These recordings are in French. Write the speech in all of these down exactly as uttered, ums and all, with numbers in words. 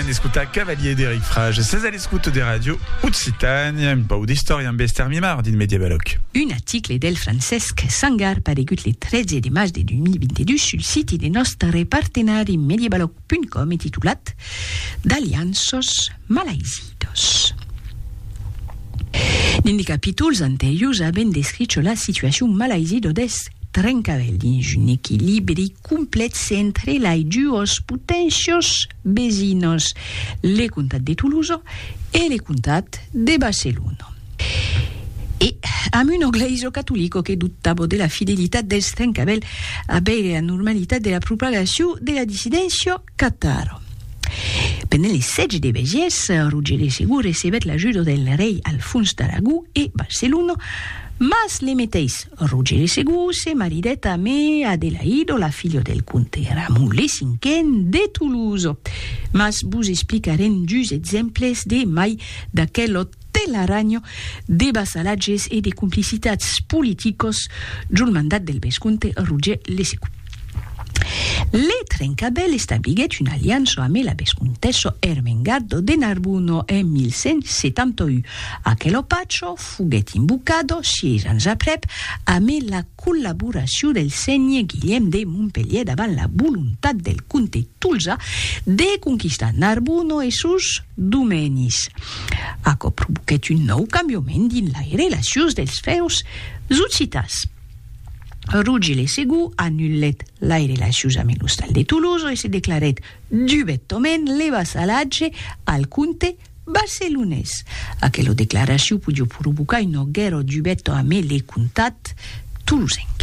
escuta Cavalier d'Eric Frage, seize all'escuto de radio Utsitania, un po' di storia in Bester Mimar din Medievaloc. Un article del Francesc Sangar paregut le tretze de maig de duemilavintidus sul siti de nostre partenari medievaloc punt com titulat d'Alianços Malaisidos. Dans les capítols anteriors avem descrit la situation malaisido des Trencavel dins un equilibri complet entre les duos potentios vecinos, le comtat de Toulouse et le comtat de Barcelona. E amb un ogleiso cattolico che dubtava della fidelità del Trencavel a la normalità della propagazione della dissidenza cataro. Pendant les setges de Béziers, Roger Segur recebet l'ajuda del rei Alfons d'Aragó e Barcelona, mas le meteis Roger Segur se maridet amb Adelaide, la filla del comte Ramon le cinquen de Toulouse. Mas vos explicarem dus exemples de mai d'aquell telaraño de vassalatges e de complicitats políticos del mandat del vescomte Roger le Segur. Le Trencavel establiguet una aliança amb la vescomtessa Ermengarda de Narbona en mil cent setanta-u. Aquell patxo fuguet imbucado sis anys aprep amb la col·laboració del senyor Guillem de Montpellier davant la voluntat del comte Tulsa de conquistar Narbona i sus domenis. Això provoquet un nou canviament dins les relacions dels feus occitans. Roger le Segur annullet les relacions amb l'hostal de Toulouse i se declaret directament le vassalatge al comte barcelonès. Aquella declaració podia provocar una guerra directa amb le comtat toulousenc.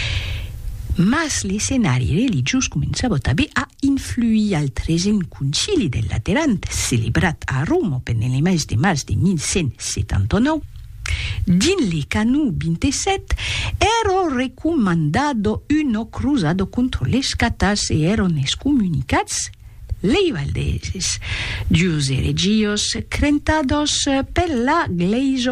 Mas l'escenari religiós començava també a influir al tresè concili del Lateran, celebrat a Roma pendent el mes de març de mil cent setanta-nou. Din le canu vintisette era recomandado una cruzada contra les catars e erano excomunicats les valdeses. Dios heregios crentados per la Glesia